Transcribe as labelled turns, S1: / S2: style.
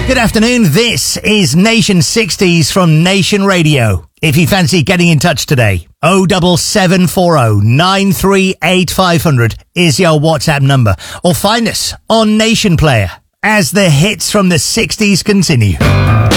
S1: Good afternoon, this is Nation 60s from Nation Radio. If you fancy getting in touch today, 07740 938 500 is your WhatsApp number. Or find us on Nation Player as the hits from the 60s continue.